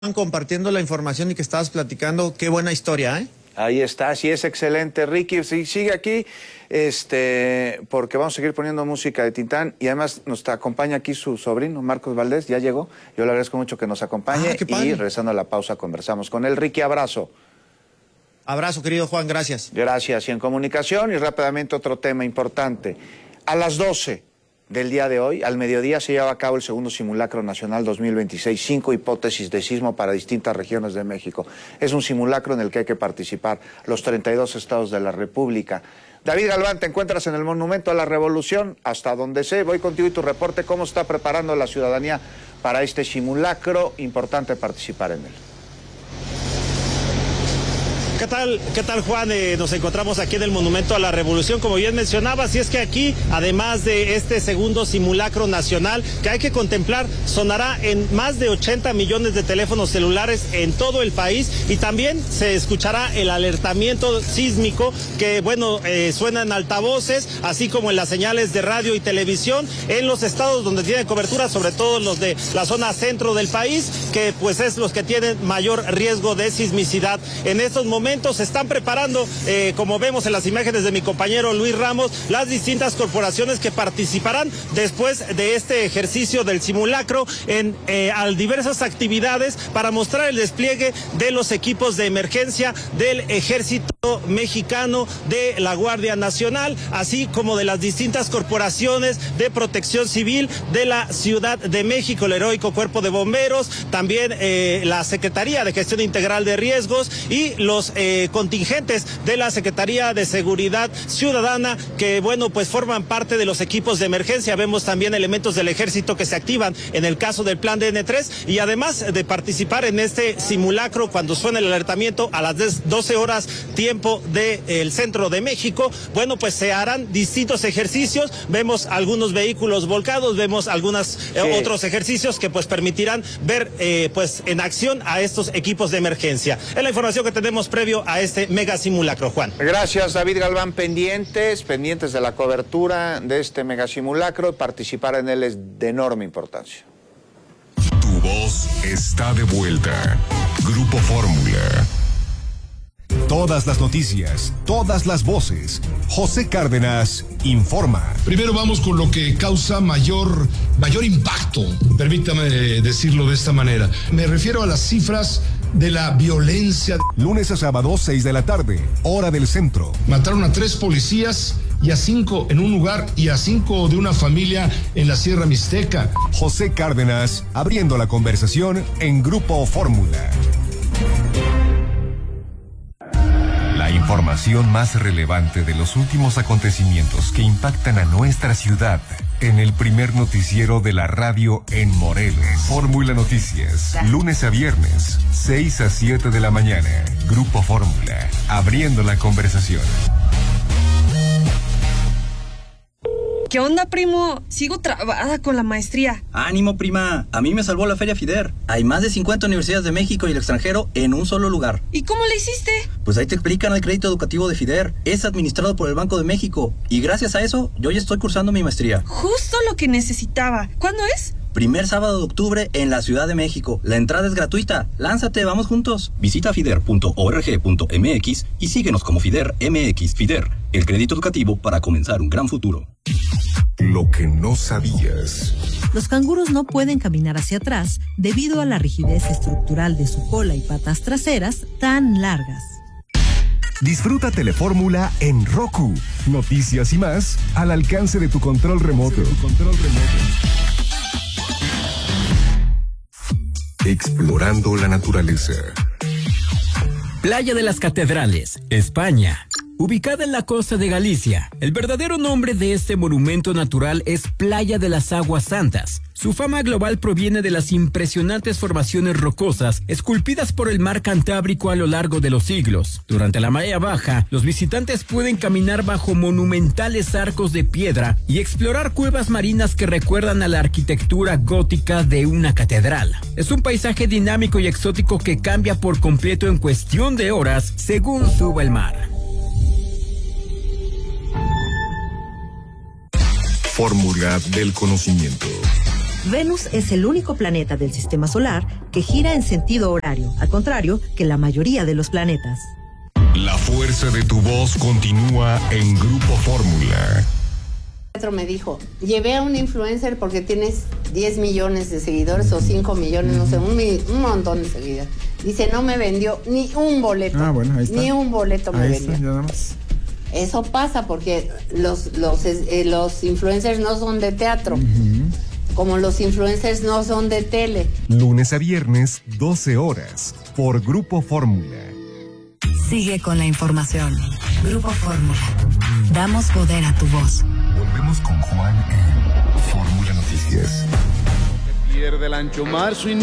compartiendo la información y que estabas platicando. Qué buena historia, ¿eh? Ahí está, sí, es excelente, Ricky. Sí, sigue aquí, porque vamos a seguir poniendo música de Tintán y además nos acompaña aquí su sobrino, Marcos Valdés, ya llegó. Yo le agradezco mucho que nos acompañe y regresando a la pausa conversamos con él. Ricky, abrazo. Abrazo, querido Juan, gracias. Gracias. Y en comunicación y rápidamente otro tema importante. A las 12 del día de hoy, al mediodía, se lleva a cabo el segundo simulacro nacional 2026, 5 hipótesis de sismo para distintas regiones de México. Es un simulacro en el que hay que participar los 32 estados de la República. David Galván, te encuentras en el Monumento a la Revolución, hasta donde sé. Voy contigo y tu reporte. ¿Cómo está preparando la ciudadanía para este simulacro? Importante participar en él. ¿Qué tal, Juan? Nos encontramos aquí en el Monumento a la Revolución, como bien mencionabas, y es que aquí, además de este segundo simulacro nacional que hay que contemplar, sonará en más de 80 millones de teléfonos celulares en todo el país y también se escuchará el alertamiento sísmico que, suena en altavoces, así como en las señales de radio y televisión en los estados donde tienen cobertura, sobre todo los de la zona centro del país, que pues es los que tienen mayor riesgo de sismicidad. En estos momentos se están preparando, como vemos en las imágenes de mi compañero Luis Ramos, las distintas corporaciones que participarán después de este ejercicio del simulacro en diversas actividades para mostrar el despliegue de los equipos de emergencia del Ejército Mexicano, de la Guardia Nacional, así como de las distintas corporaciones de protección civil de la Ciudad de México, el Heroico Cuerpo de Bomberos, también la Secretaría de Gestión Integral de Riesgos y los contingentes de la Secretaría de Seguridad Ciudadana que, forman parte de los equipos de emergencia. Vemos también elementos del Ejército que se activan en el caso del Plan DN3 y además de participar en este simulacro cuando suena el alertamiento a las 12 horas tiempo del centro de México, se harán distintos ejercicios. Vemos algunos vehículos volcados, vemos otros ejercicios que permitirán ver en acción a estos equipos de emergencia. Es la información que tenemos previo a este mega simulacro, Juan. Gracias, David Galván. Pendientes de la cobertura de este mega simulacro. Participar en él es de enorme importancia. Tu voz está de vuelta. Grupo Fórmula. Todas las noticias, todas las voces. José Cárdenas informa. Primero vamos con lo que causa mayor impacto, permítame decirlo de esta manera. Me refiero a las cifras de la violencia. Lunes a sábado, 6 de la tarde, hora del centro. Mataron a 3 policías y a 5 en un lugar y a 5 de una familia en la Sierra Mixteca. José Cárdenas abriendo la conversación en Grupo Fórmula. La información más relevante de los últimos acontecimientos que impactan a nuestra ciudad en el primer noticiero de la radio en Morelos. Fórmula Noticias, lunes a viernes, 6 a 7 de la mañana. Grupo Fórmula, abriendo la conversación. ¿Qué onda, primo? Sigo trabada con la maestría. ¡Ánimo, prima! A mí me salvó la Feria FIDER. Hay más de 50 universidades de México y el extranjero en un solo lugar. ¿Y cómo le hiciste? Pues ahí te explican el crédito educativo de FIDER. Es administrado por el Banco de México. Y gracias a eso, yo ya estoy cursando mi maestría. Justo lo que necesitaba. ¿Cuándo es? Primer sábado de octubre en la Ciudad de México. La entrada es gratuita. Lánzate, vamos juntos. Visita fider.org.mx y síguenos como FIDER MX. FIDER, el crédito educativo para comenzar un gran futuro. Lo que no sabías. Los canguros no pueden caminar hacia atrás debido a la rigidez estructural de su cola y patas traseras tan largas. Disfruta Telefórmula en Roku. Noticias y más al alcance de tu control remoto. Explorando la naturaleza. Playa de las Catedrales, España. Ubicada en la costa de Galicia, el verdadero nombre de este monumento natural es Playa de las Aguas Santas. Su fama global proviene de las impresionantes formaciones rocosas esculpidas por el mar Cantábrico a lo largo de los siglos. Durante la marea baja, los visitantes pueden caminar bajo monumentales arcos de piedra y explorar cuevas marinas que recuerdan a la arquitectura gótica de una catedral. Es un paisaje dinámico y exótico que cambia por completo en cuestión de horas según suba el mar. Fórmula del conocimiento. Venus es el único planeta del sistema solar que gira en sentido horario, al contrario que la mayoría de los planetas. La fuerza de tu voz continúa en Grupo Fórmula. Me dijo, llevé a un influencer porque tienes 10 millones de seguidores o 5 millones, no sé, un montón de seguidores. Dice, no me vendió ni un boleto. Ah, bueno, ahí está. Ni un boleto me Ahí vendió. está, nada más. Eso pasa porque los influencers no son de teatro, como los influencers no son de tele. Lunes a viernes, 12 horas, por Grupo Fórmula. Sigue con la información. Grupo Fórmula. Damos poder a tu voz. Volvemos con Juan en Fórmula Noticias. Pierde el ancho mar su